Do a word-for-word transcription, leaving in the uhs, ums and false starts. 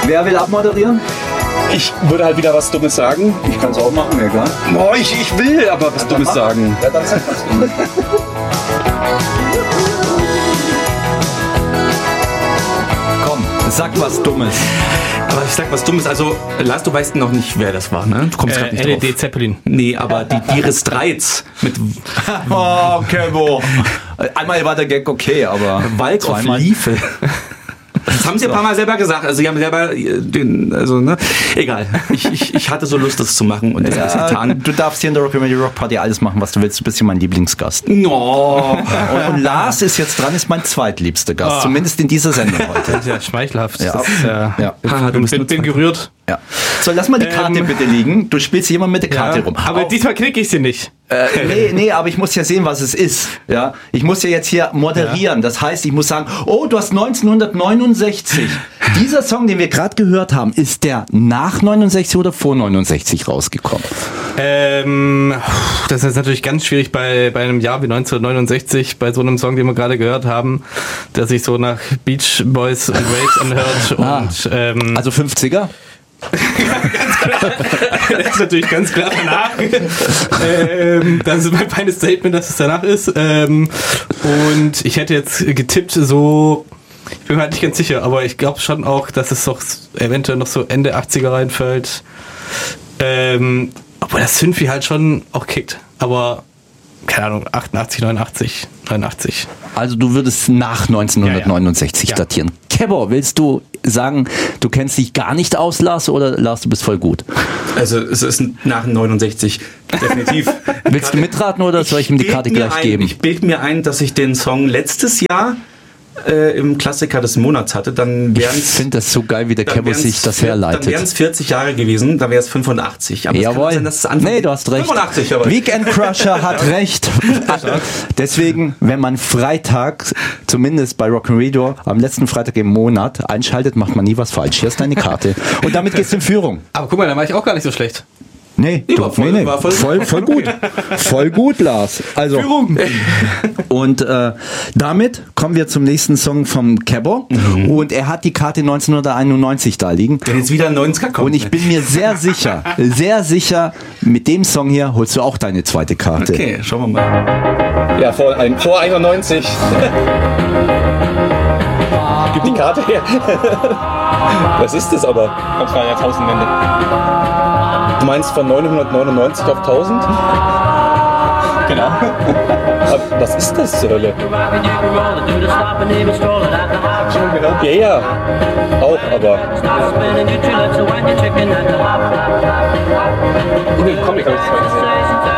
Wer will abmoderieren? Ich würde halt wieder was Dummes sagen. Ich kann es auch machen, mir egal. Boah, ich, ich will aber was Dummes sagen. Ja, dann sag was Dummes. Komm, sag was Dummes. Aber ich sag was Dummes. Also, Lars, du weißt noch nicht, wer das war, ne? Du kommst Äh, gerade nicht L E D drauf. Zeppelin. Nee, aber die Iris Dreiz mit Oh, Kebo. Einmal war der Gag okay, aber Walk of zweimal. Liefel. Das haben sie ein paar Mal selber gesagt. Also, sie haben selber den, also, ne? Egal. Ich, ich, ich hatte so Lust, das zu machen und das ja, ist getan. Du darfst hier in der Rocky Radio Rock Party alles machen, was du willst. Du bist hier mein Lieblingsgast. No. Und, und Lars ist jetzt dran, ist mein zweitliebster Gast. Oh. Zumindest in dieser Sendung heute. Das ist ja schmeichelhaft. Ja. Das ist, ja. Ja. Ah, du Ich bist bin, nur bin zwei- gerührt. Ja. So, lass mal die Karte Ähm. bitte liegen. Du spielst jemand mit der Karte Ja, rum. aber Au- diesmal knicke ich sie nicht. Äh, nee, nee, aber ich muss ja sehen, was es ist. Ja, ich muss ja jetzt hier moderieren. Das heißt, ich muss sagen, oh, du hast neunzehnhundertneunundsechzig. Dieser Song, den wir gerade gehört haben, ist der nach neunundsechzig oder vor neunundsechzig rausgekommen? Ähm, das ist natürlich ganz schwierig bei, bei einem Jahr wie neunzehnhundertneunundsechzig, bei so einem Song, den wir gerade gehört haben, der sich so nach Beach Boys und Waves anhört. Ah. Und, ähm, Also fünfziger? das ist natürlich ganz klar danach. ähm, das ist mein feines Statement, dass es danach ist. Ähm, und ich hätte jetzt getippt, so, ich bin mir halt nicht ganz sicher, aber ich glaube schon auch, dass es doch eventuell noch so Ende achtziger reinfällt. Ähm, obwohl das Synthi halt schon auch kickt. Aber, keine Ahnung, achtundachtzig, neunundachtzig, neunundachtzig. Also du würdest nach neunzehnhundertneunundsechzig Ja, ja. datieren. Kebbo, willst du sagen, du kennst dich gar nicht aus, Lars, oder Lars, du bist voll gut? Also, es ist nach neunundsechzig. Definitiv. Willst du mitraten oder soll ich ihm die bild Karte mir gleich ein, geben? Ich bilde mir ein, dass ich den Song letztes Jahr äh, im Klassiker des Monats hatte. Dann Ich wären es finde das so geil, wie der Kebbo sich das herleitet. Dann wären es vierzig Jahre gewesen, dann wäre es fünfundachtzig. Aber es kann Jawohl. sein, dass es Anfang Nee, du hast recht. fünfundachtzig, aber Weekend Crusher hat recht. Deswegen, wenn man Freitag, zumindest bei Rock'n'Radio, am letzten Freitag im Monat einschaltet, macht man nie was falsch. Hier ist deine Karte. Und damit geht's in Führung. Aber guck mal, da war ich auch gar nicht so schlecht. Nee, Ja, du, war voll- nee, nee. war voll- voll, voll gut. Voll gut, Lars. Also, Führung. und äh, damit kommen wir zum nächsten Song vom Kebbo. Und er hat die Karte neunzehnhunderteinundneunzig da liegen. wenn jetzt wieder ein neunziger kommt. Und ich bin mir sehr sicher, sehr sicher, mit dem Song hier holst du auch deine zweite Karte. Okay, schauen wir mal. Ja, vor, ein, vor einundneunzig. Gib die Karte her. Was ist das aber? Das war Jahrtausendwende. Du meinst von neunzehnhundertneunundneunzig auf tausend? Genau. Aber was ist das zur Hölle? Ja, ja. Auch, aber. In dem Comic habe ich das mal gesehen.